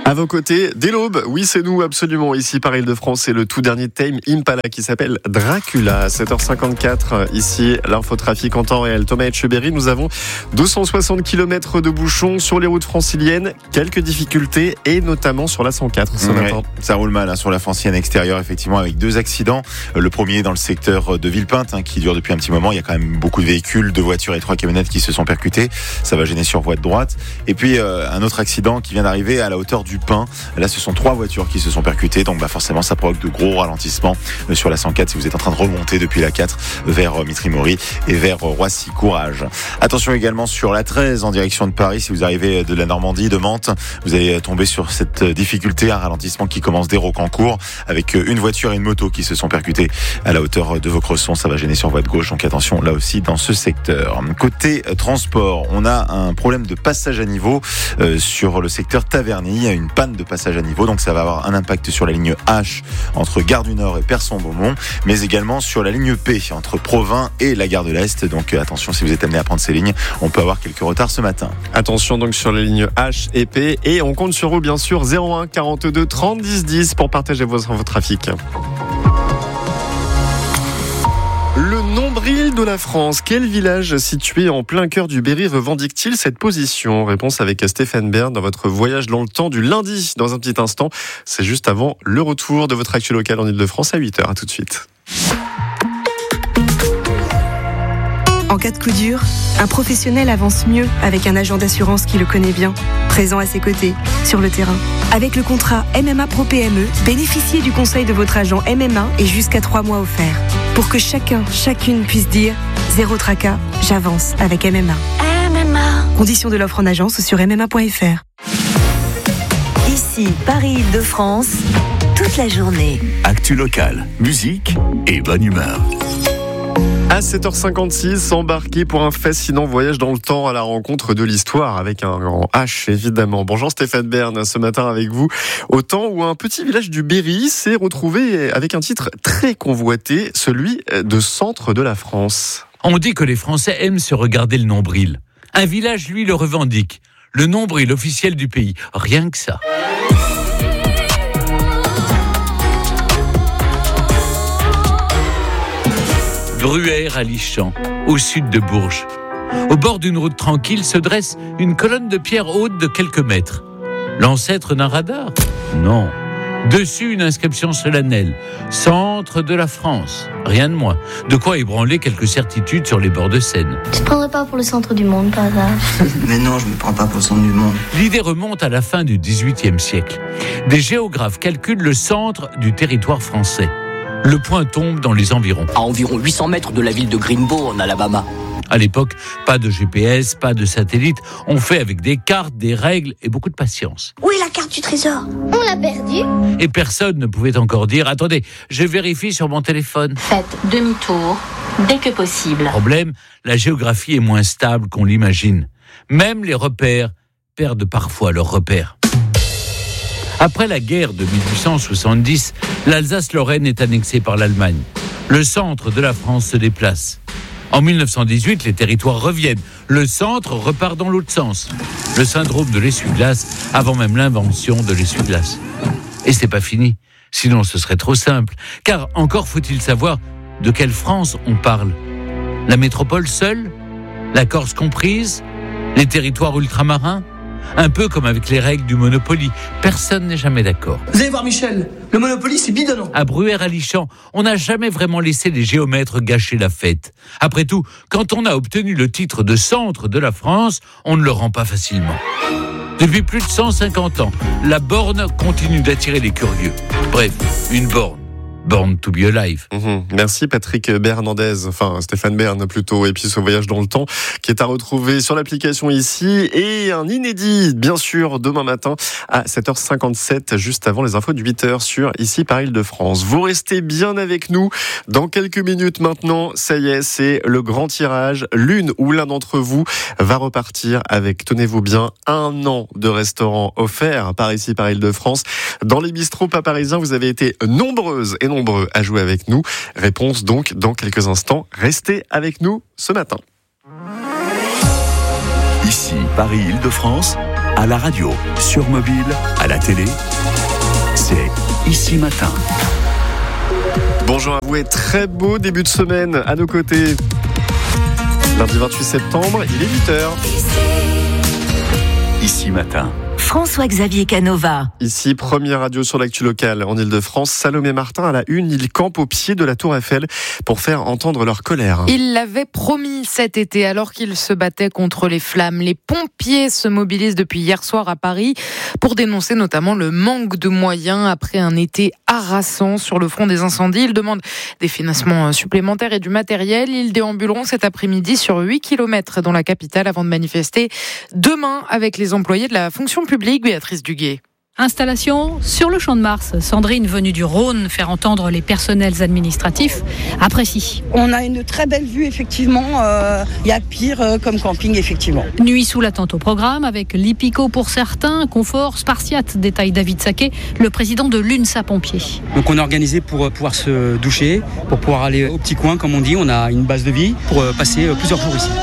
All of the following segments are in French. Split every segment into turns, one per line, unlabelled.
À vos côtés, dès l'aube, oui c'est nous absolument, ici par Île-de-France, c'est le tout dernier Tame Impala qui s'appelle Dracula. 7h54, ici l'infotrafic en temps réel. Thomas Etcheberry, nous avons 260 km de bouchons sur les routes franciliennes, quelques difficultés et notamment sur la 104 ce matin.
Ça roule mal sur la francilienne extérieure, effectivement, avec 2 accidents. Le premier dans le secteur de Villepinte, qui dure depuis un petit moment. Il y a quand même beaucoup de véhicules, 2 voitures et 3 camionnettes qui se sont percutés. Ça va gêner sur voie de droite. Et puis un autre accident qui vient d'arriver à la hauteur du Pin. Là, ce sont 3 voitures qui se sont percutées, donc forcément ça provoque de gros ralentissements sur la 104 si vous êtes en train de remonter depuis la 4 vers Mitry-Mory et vers Roissy-Courage. Attention également sur la 13 en direction de Paris, si vous arrivez de la Normandie, de Mantes, vous allez tomber sur cette difficulté, un ralentissement qui commence dès Rocancourt avec une voiture et une moto qui se sont percutées à la hauteur de Vaucresson. Ça va gêner sur voie de gauche, donc attention là aussi dans ce secteur. Côté transport, on a un problème de passage à niveau sur le secteur Taverny. Il y a une panne de passage à niveau, donc ça va avoir un impact sur la ligne H entre Gare du Nord et Person-Beaumont, mais également sur la ligne P entre Provins et la Gare de l'Est. Donc attention, si vous êtes amené à prendre ces lignes, on peut avoir quelques retards ce matin.
Attention donc sur les lignes H et P, et on compte sur vous bien sûr. 01 42 30 10 10 pour partager vos trafic. Le nombril de la France, quel village situé en plein cœur du Berry revendique-t-il cette position? Réponse avec Stéphane Bern dans votre voyage dans le temps du lundi. Dans un petit instant, c'est juste avant le retour de votre actu locale en Ile-de-France à 8h. À tout de suite.
En cas de coup dur, un professionnel avance mieux avec un agent d'assurance qui le connaît bien, présent à ses côtés, sur le terrain. Avec le contrat MMA Pro PME, bénéficiez du conseil de votre agent MMA et jusqu'à 3 mois offerts. Pour que chacune puisse dire « Zéro tracas, j'avance avec MMA ». MMA. Conditions de l'offre en agence ou sur MMA.fr.
Ici, Paris-Île-de-France, toute la journée.
Actu locale, musique et bonne humeur.
À 7h56, embarqué pour un fascinant voyage dans le temps à la rencontre de l'histoire avec un grand H évidemment. Bonjour Stéphane Bern, ce matin avec vous au temps où un petit village du Berry s'est retrouvé avec un titre très convoité, celui de centre de la France.
On dit que les Français aiment se regarder le nombril. Un village, lui, le revendique. Le nombril officiel du pays. Rien que ça. Bruère-à-Lichamps, au sud de Bourges. Au bord d'une route tranquille se dresse une colonne de pierre haute de quelques mètres. L'ancêtre d'un radar ? Non. Dessus, une inscription solennelle. Centre de la France. Rien de moins. De quoi ébranler quelques certitudes sur les bords de Seine.
Tu te prendrais pas pour le centre du monde, par hasard?
Mais non, je me prends pas pour le centre du monde.
L'idée remonte à la fin du XVIIIe siècle. Des géographes calculent le centre du territoire français. Le point tombe dans les environs.
À environ 800 mètres de la ville de Greenbow, en Alabama.
À l'époque, pas de GPS, pas de satellite. On fait avec des cartes, des règles et beaucoup de patience.
Où est la carte du trésor? On l'a perdue.
Et personne ne pouvait encore dire « Attendez, je vérifie sur mon téléphone ».
Faites demi-tour dès que possible.
Problème, la géographie est moins stable qu'on l'imagine. Même les repères perdent parfois leurs repères. Après la guerre de 1870, l'Alsace-Lorraine est annexée par l'Allemagne. Le centre de la France se déplace. En 1918, les territoires reviennent. Le centre repart dans l'autre sens. Le syndrome de l'essuie-glace, avant même l'invention de l'essuie-glace. Et c'est pas fini, sinon ce serait trop simple. Car encore faut-il savoir de quelle France on parle. La métropole seule ? La Corse comprise ? Les territoires ultramarins ? Un peu comme avec les règles du Monopoly. Personne n'est jamais d'accord.
Vous allez voir Michel, le Monopoly c'est bidonnant.
À Bruère-à-Lichamps, on n'a jamais vraiment laissé les géomètres gâcher la fête. Après tout, quand on a obtenu le titre de centre de la France, on ne le rend pas facilement. Depuis plus de 150 ans, la borne continue d'attirer les curieux. Bref, une borne. Born to be alive.
Merci Patrick Bernandez, enfin Stéphane Bern plutôt, et puis ce voyage dans le temps qui est à retrouver sur l'application ici, et un inédit bien sûr demain matin à 7h57 juste avant les infos de 8h sur ici par Île-de-France. Vous restez bien avec nous dans quelques minutes maintenant, ça y est, c'est le grand tirage. L'une ou l'un d'entre vous va repartir avec, tenez-vous bien, 1 an de restaurant offert par ici par Île-de-France. Dans les bistrots pas parisiens, vous avez été nombreuses et nombreux à jouer avec nous. Réponse donc dans quelques instants. Restez avec nous ce matin.
Ici, Paris-Île-de-France, À la radio, sur mobile, à la télé, c'est Ici Matin.
Bonjour à vous et très beau début de semaine à nos côtés. Lundi 28 septembre, il est 8h.
Ici Matin.
François-Xavier Canova.
Ici, première radio sur l'actu locale en Ile-de-France. Salomé Martin à la une, ils campent au pied de la Tour Eiffel pour faire entendre leur colère.
Ils l'avaient promis cet été alors qu'ils se battaient contre les flammes. Les pompiers se mobilisent depuis hier soir à Paris pour dénoncer notamment le manque de moyens après un été harassant sur le front des incendies. Ils demandent des financements supplémentaires et du matériel. Ils déambuleront cet après-midi sur 8 km dans la capitale avant de manifester demain avec les employés de la fonction publique. Béatrice Duguay.
Installation sur le Champ de Mars. Sandrine, venue du Rhône, faire entendre les personnels administratifs, apprécie.
On a une très belle vue, effectivement. Il y a pire comme camping, effectivement.
Nuit sous la tente au programme, avec l'hippico pour certains, confort spartiate, détaille David Saquet, le président de l'UNSA Pompiers.
Donc on est organisé pour pouvoir se doucher, pour pouvoir aller au petit coin, comme on dit. On a une base de vie pour passer plusieurs jours ici.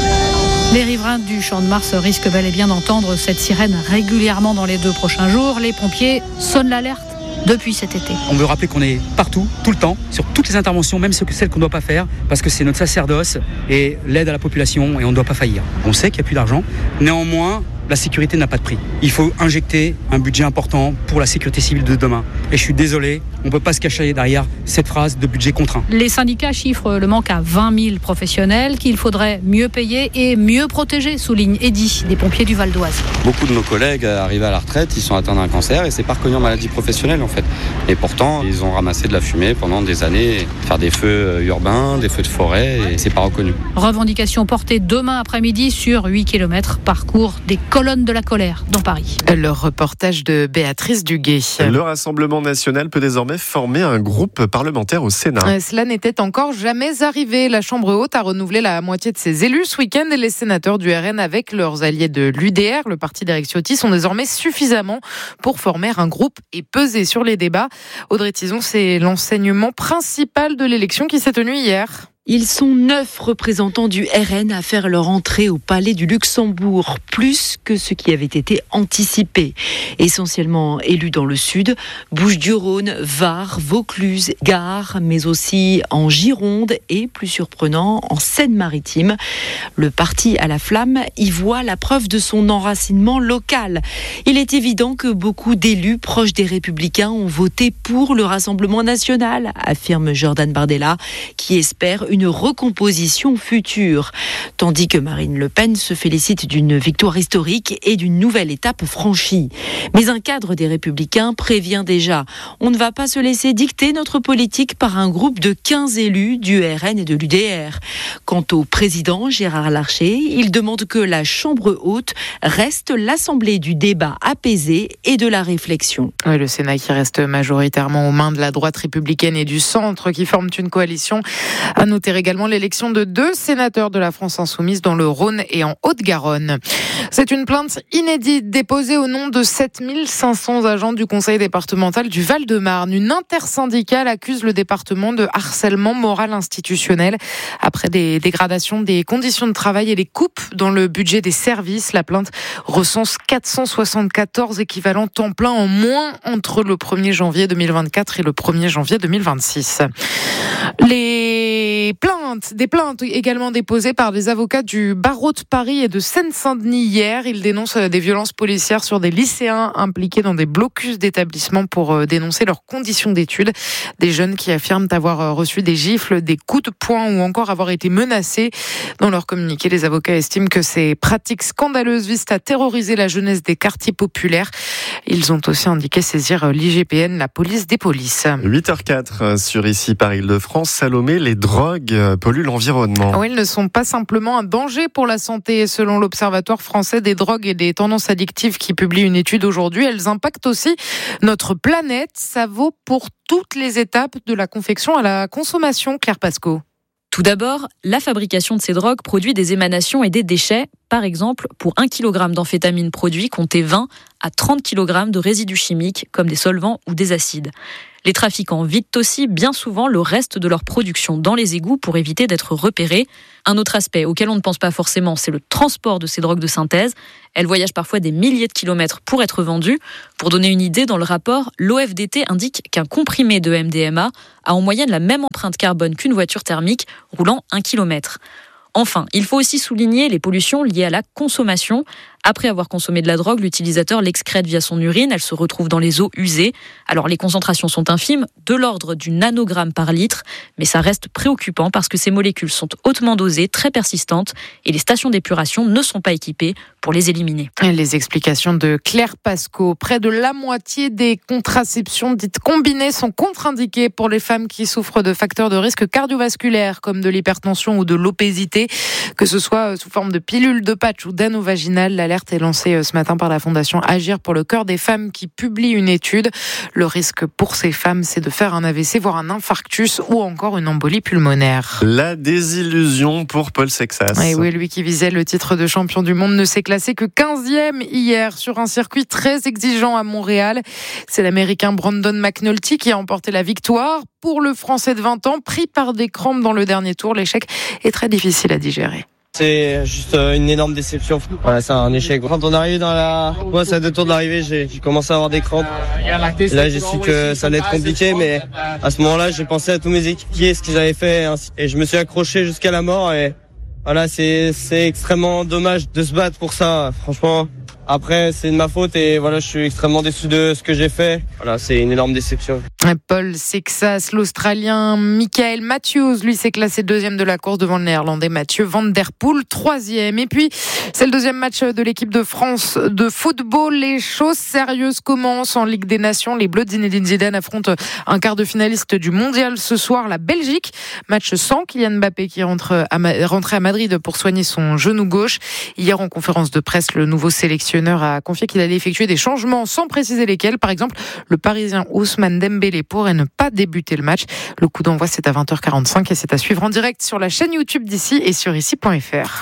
Les riverains du Champ de Mars risquent bel et bien d'entendre cette sirène régulièrement dans les 2 prochains jours. Les pompiers sonnent l'alerte depuis cet été.
On veut rappeler qu'on est partout, tout le temps, sur toutes les interventions, même celles qu'on ne doit pas faire, parce que c'est notre sacerdoce et l'aide à la population et on ne doit pas faillir. On sait qu'il n'y a plus d'argent. Néanmoins, la sécurité n'a pas de prix. Il faut injecter un budget important pour la sécurité civile de demain. Et je suis désolé, on ne peut pas se cacher derrière cette phrase de budget contraint.
Les syndicats chiffrent le manque à 20 000 professionnels qu'il faudrait mieux payer et mieux protéger, souligne Eddy, des pompiers du Val d'Oise.
Beaucoup de nos collègues arrivés à la retraite, ils sont atteints d'un cancer et c'est pas reconnu en maladie professionnelle en fait. Et pourtant, ils ont ramassé de la fumée pendant des années, faire des feux urbains, des feux de forêt et c'est pas reconnu.
Revendication portée demain après-midi sur 8 km, parcours des colonnes de la colère dans Paris.
Le reportage de Béatrice Duguay.
Le Rassemblement national peut désormais former un groupe parlementaire au Sénat.
Cela n'était encore jamais arrivé. La Chambre haute a renouvelé la moitié de ses élus ce week-end et les sénateurs du RN avec leurs alliés de l'UDR, le parti d'Éric Ciotti, sont désormais suffisamment pour former un groupe et peser sur les débats. Audrey Tison, c'est l'enseignement principal de l'élection qui s'est tenue hier.
Ils sont 9 représentants du RN à faire leur entrée au Palais du Luxembourg, plus que ce qui avait été anticipé. Essentiellement élus dans le sud, Bouches-du-Rhône, Var, Vaucluse, Gare, mais aussi en Gironde et, plus surprenant, en Seine-Maritime. Le parti à la flamme y voit la preuve de son enracinement local. Il est évident que beaucoup d'élus proches des Républicains ont voté pour le Rassemblement national, affirme Jordan Bardella, qui espère une recomposition future. Tandis que Marine Le Pen se félicite d'une victoire historique et d'une nouvelle étape franchie. Mais un cadre des Républicains prévient déjà. On ne va pas se laisser dicter notre politique par un groupe de 15 élus du RN et de l'UDR. Quant au président Gérard Larcher, il demande que la Chambre haute reste l'assemblée du débat apaisé et de la réflexion.
Oui, le Sénat qui reste majoritairement aux mains de la droite républicaine et du centre qui forment une coalition. À noter également l'élection de 2 sénateurs de la France insoumise dans le Rhône et en Haute-Garonne. C'est une plainte inédite déposée au nom de 7500 agents du conseil départemental du Val-de-Marne. Une intersyndicale accuse le département de harcèlement moral institutionnel après des dégradations des conditions de travail et les coupes dans le budget des services. La plainte recense 474 équivalents temps plein en moins entre le 1er janvier 2024 et le 1er janvier 2026. Des plaintes également déposées par des avocats du barreau de Paris et de Seine-Saint-Denis hier. Ils dénoncent des violences policières sur des lycéens impliqués dans des blocus d'établissements pour dénoncer leurs conditions d'études. Des jeunes qui affirment avoir reçu des gifles, des coups de poing ou encore avoir été menacés. Dans leur communiqué, les avocats estiment que ces pratiques scandaleuses visent à terroriser la jeunesse des quartiers populaires. Ils ont aussi indiqué saisir l'IGPN, la police des polices.
8h04 sur ici par Île-de-France. Salomé, les drogues polluent l'environnement.
Oui, elles ne sont pas simplement un danger pour la santé. Selon l'Observatoire français des drogues et des tendances addictives qui publie une étude aujourd'hui, elles impactent aussi notre planète. Ça vaut pour toutes les étapes de la confection à la consommation. Claire Pasco.
Tout d'abord, la fabrication de ces drogues produit des émanations et des déchets. Par exemple, pour 1 kg d'amphétamine produit, comptez 20 à 30 kg de résidus chimiques comme des solvants ou des acides. Les trafiquants vident aussi bien souvent le reste de leur production dans les égouts pour éviter d'être repérés. Un autre aspect auquel on ne pense pas forcément, c'est le transport de ces drogues de synthèse. Elles voyagent parfois des milliers de kilomètres pour être vendues. Pour donner une idée, dans le rapport, l'OFDT indique qu'un comprimé de MDMA a en moyenne la même empreinte carbone qu'une voiture thermique roulant 1 km. Enfin, il faut aussi souligner les pollutions liées à la consommation. Après avoir consommé de la drogue, l'utilisateur l'excrète via son urine, elle se retrouve dans les eaux usées. Alors les concentrations sont infimes, de l'ordre du nanogramme par litre, mais ça reste préoccupant parce que ces molécules sont hautement dosées, très persistantes, et les stations d'épuration ne sont pas équipées pour les éliminer.
Les explications de Claire Pasco. Près de la moitié des contraceptions dites combinées sont contre-indiquées pour les femmes qui souffrent de facteurs de risque cardiovasculaires comme de l'hypertension ou de l'obésité, que ce soit sous forme de pilules, de patch ou d'anneau vaginal. L'alerte est lancée ce matin par la Fondation Agir pour le cœur des femmes qui publie une étude. Le risque pour ces femmes, c'est de faire un AVC, voire un infarctus ou encore une embolie pulmonaire.
La désillusion pour Paul Sexas.
Et oui, lui qui visait le titre de champion du monde ne s'est classé que 15e hier sur un circuit très exigeant à Montréal. C'est l'Américain Brandon McNulty qui a emporté la victoire. Pour le Français de 20 ans, pris par des crampes dans le dernier tour, l'échec est très difficile à digérer.
C'est juste une énorme déception. Voilà, c'est un échec. Quand on est arrivé dans la boîte à 2 tours d'arrivée, j'ai commencé à avoir des crampes. Et là, j'ai su que ça allait être compliqué, mais à ce moment-là, j'ai pensé à tous mes équipiers, ce qu'ils avaient fait, et je me suis accroché jusqu'à la mort. Et voilà, c'est extrêmement dommage de se battre pour ça, franchement. Après, c'est de ma faute et voilà, je suis extrêmement déçu de ce que j'ai fait. Voilà, c'est une énorme déception.
Paul Sexas, l'Australien Michael Matthews, lui s'est classé 2e de la course devant le Néerlandais Mathieu Van Der Poel, 3e. Et puis, c'est le 2e match de l'équipe de France de football. Les choses sérieuses commencent en Ligue des Nations. Les Bleus de Zinedine Zidane affrontent un quart de finaliste du Mondial ce soir, la Belgique. Match sans Kylian Mbappé qui rentré à Madrid pour soigner son genou gauche. Hier, en conférence de presse, le nouveau sélectionneur a confié qu'il allait effectuer des changements sans préciser lesquels. Par exemple, le Parisien Ousmane Dembélé pourrait ne pas débuter le match. Le coup d'envoi, c'est à 20h45 et c'est à suivre en direct sur la chaîne YouTube d'ici et sur ici.fr.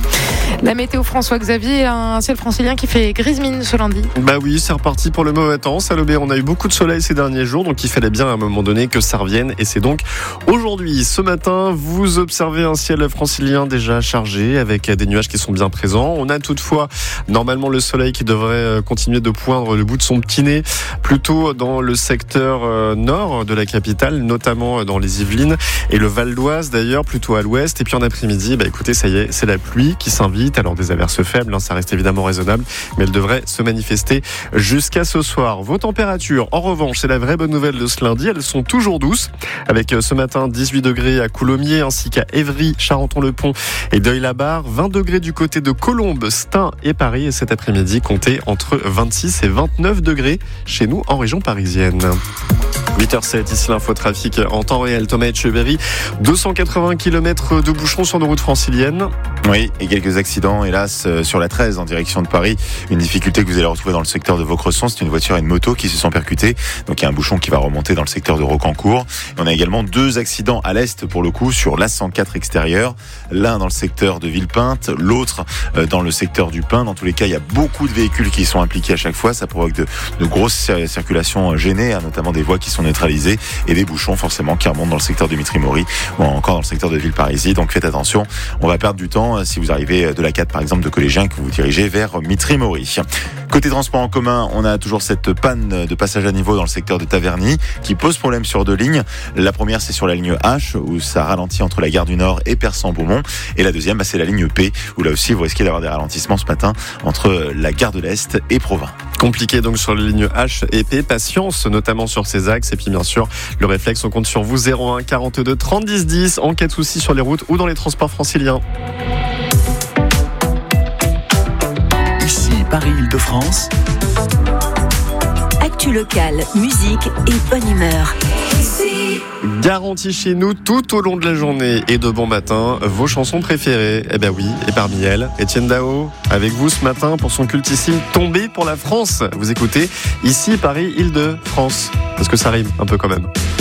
La météo, François-Xavier, un ciel francilien qui fait grise mine ce lundi.
Bah oui, c'est reparti pour le mauvais temps. Salobé, on a eu beaucoup de soleil ces derniers jours, donc il fallait bien à un moment donné que ça revienne. Et c'est donc aujourd'hui, ce matin, vous observez un ciel francilien déjà chargé avec des nuages qui sont bien présents. On a toutefois normalement le soleil qui devrait continuer de poindre le bout de son petit nez, plutôt dans le secteur nord de la capitale, notamment dans les Yvelines et le Val d'Oise d'ailleurs, plutôt à l'ouest. Et puis en après-midi, écoutez, ça y est, c'est la pluie qui s'invite. Alors des averses faibles, ça reste évidemment raisonnable, mais elles devraient se manifester jusqu'à ce soir. Vos températures, en revanche, c'est la vraie bonne nouvelle de ce lundi, elles sont toujours douces, avec ce matin 18 degrés à Coulommiers, ainsi qu'à Évry, Charenton-le-Pont et Deuil-la-Barre, 20 degrés du côté de Colombes, Stein et Paris, et cet après-midi, comptez entre 26 et 29 degrés chez nous en région parisienne. 8h07, ici l'infotrafic en temps réel. Thomas Etcheverry, 280 km de bouchons sur nos routes franciliennes.
Oui, et quelques accidents, hélas, sur la 13 en direction de Paris. Une difficulté que vous allez retrouver dans le secteur de Vaucresson, c'est une voiture et une moto qui se sont percutées. Donc il y a un bouchon qui va remonter dans le secteur de Rocancourt. Et on a également 2 accidents à l'est pour le coup sur l'A104 extérieur. L'un dans le secteur de Villepinte, l'autre dans le secteur du Pin. Dans tous les cas, il y a beaucoup de véhicules qui sont impliqués à chaque fois. Ça provoque de grosses circulations gênées, notamment des voies qui sont neutralisées et des bouchons forcément qui remontent dans le secteur de Mitry-Mory ou encore dans le secteur de Villeparisis. Donc faites attention, on va perdre du temps si vous arrivez de la 4 par exemple de Collégien que vous vous dirigez vers Mitry-Mory. Côté transport en commun, on a toujours cette panne de passage à niveau dans le secteur de Taverny qui pose problème sur 2 lignes. La première, c'est sur la ligne H où ça ralentit entre la gare du Nord et Persan-Beaumont. Et la deuxième, c'est la ligne P où là aussi vous risquez d'avoir des ralentissements ce matin entre la gare de l'Est et Provins.
Compliqué donc sur les lignes H et P. Patience notamment sur ces axes. Et puis bien sûr, le réflexe, on compte sur vous. 01 42 30 10 10 en cas de soucis sur les routes ou dans les transports franciliens.
Ici Paris-Île-de-France.
Actu locale, musique et bonne humeur.
Garantie chez nous tout au long de la journée et de bon matin, vos chansons préférées. Eh ben oui, et parmi elles, Étienne Dao, avec vous ce matin pour son cultissime Tombé pour la France. Vous écoutez ici Paris-Île-de-France, parce que ça rime un peu quand même.